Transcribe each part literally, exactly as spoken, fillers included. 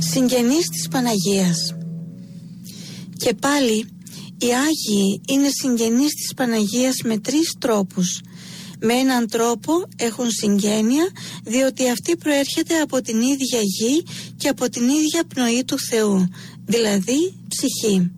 Συγγενείς της Παναγίας. Και πάλι οι Άγιοι είναι συγγενείς της Παναγίας με τρεις τρόπους. Με έναν τρόπο έχουν συγγένεια διότι αυτή προέρχεται από την ίδια γη και από την ίδια πνοή του Θεού, δηλαδή ψυχή.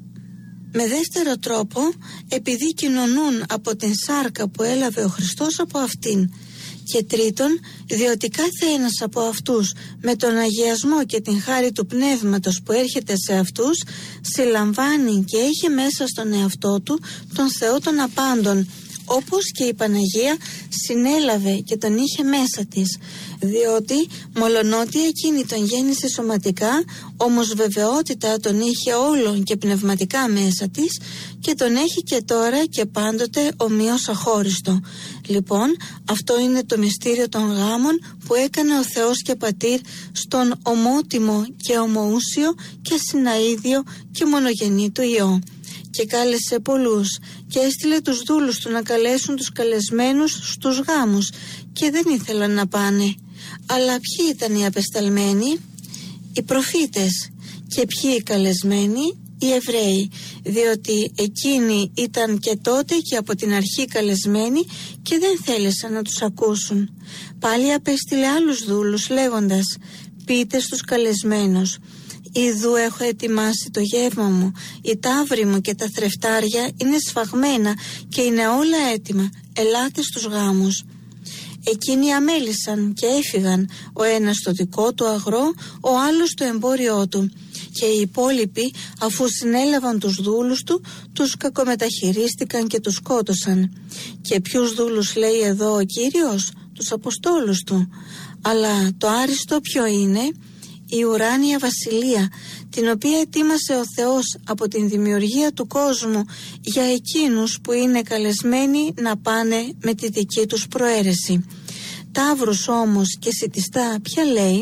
Με δεύτερο τρόπο, επειδή κοινωνούν από την σάρκα που έλαβε ο Χριστός από αυτήν. Και τρίτον, διότι κάθε ένας από αυτούς με τον αγιασμό και την χάρη του Πνεύματος που έρχεται σε αυτούς συλλαμβάνει και έχει μέσα στον εαυτό του τον Θεό των απάντων, όπως και η Παναγία συνέλαβε και τον είχε μέσα της, διότι μολονότι εκείνη τον γέννησε σωματικά, όμως βεβαιότητα τον είχε όλον και πνευματικά μέσα της και τον έχει και τώρα και πάντοτε ομοίως αχώριστο. Λοιπόν, αυτό είναι το μυστήριο των γάμων που έκανε ο Θεός και Πατήρ στον ομότιμο και ομοούσιο και συναίδιο και μονογεννήτο Υιό. Και κάλεσε πολλούς και έστειλε τους δούλους του να καλέσουν τους καλεσμένους στους γάμους και δεν ήθελαν να πάνε. Αλλά ποιοι ήταν οι απεσταλμένοι? Οι προφήτες. Και ποιοι οι καλεσμένοι? Οι Εβραίοι, διότι εκείνοι ήταν και τότε και από την αρχή καλεσμένοι και δεν θέλησαν να τους ακούσουν. Πάλι απέστειλε άλλους δούλους λέγοντας: πείτε στους καλεσμένους, ιδού έχω ετοιμάσει το γεύμα μου, η ταύρη μου και τα θρεφτάρια είναι σφαγμένα και είναι όλα έτοιμα, ελάτε στους γάμους. Εκείνοι αμέλησαν και έφυγαν, ο ένας στο δικό του αγρό, ο άλλος στο εμπόριό του. Και οι υπόλοιποι, αφού συνέλαβαν τους δούλους του, τους κακομεταχειρίστηκαν και τους σκότωσαν. Και ποιους δούλους λέει εδώ ο Κύριος? Τους Αποστόλους του. Αλλά το άριστο ποιο είναι? Η ουράνια βασιλεία, την οποία ετοίμασε ο Θεός από την δημιουργία του κόσμου για εκείνους που είναι καλεσμένοι να πάνε με τη δική τους προαίρεση. Ταύρους όμως και σιτιστά ποια λέει?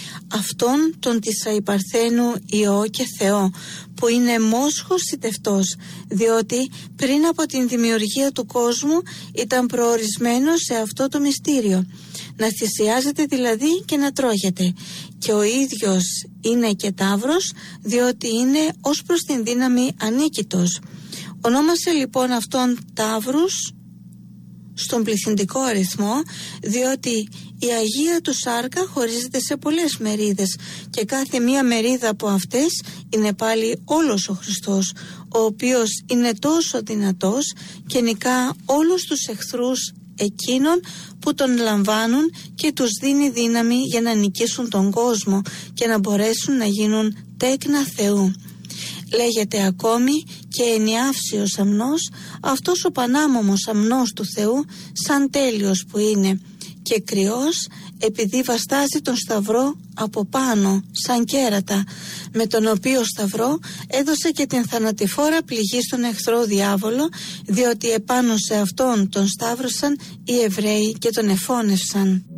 Αυτόν τον της αϊπαρθένου Υιό και Θεό, που είναι μόσχος σιτευτός, διότι πριν από την δημιουργία του κόσμου ήταν προορισμένος σε αυτό το μυστήριο, να θυσιάζεται δηλαδή και να τρώγεται. Και ο ίδιος είναι και Ταύρος, διότι είναι ως προς την δύναμη ανίκητος. Ονόμασε λοιπόν αυτόν Ταύρους στον πληθυντικό αριθμό, διότι η Αγία του Σάρκα χωρίζεται σε πολλές μερίδες και κάθε μία μερίδα από αυτές είναι πάλι όλος ο Χριστός, ο οποίος είναι τόσο δυνατός και νικά όλους τους εχθρούς εκείνων που τον λαμβάνουν και τους δίνει δύναμη για να νικήσουν τον κόσμο και να μπορέσουν να γίνουν τέκνα Θεού. Λέγεται ακόμη και ενιάυσιος αμνός, αυτός ο πανάμωμος αμνός του Θεού, σαν τέλειος που είναι, και κρυός επειδή βαστάζει τον σταυρό από πάνω σαν κέρατα, με τον οποίο σταυρό έδωσε και την θανατηφόρα πληγή στον εχθρό διάβολο, διότι επάνω σε αυτόν τον σταύρωσαν οι Εβραίοι και τον εφώνευσαν.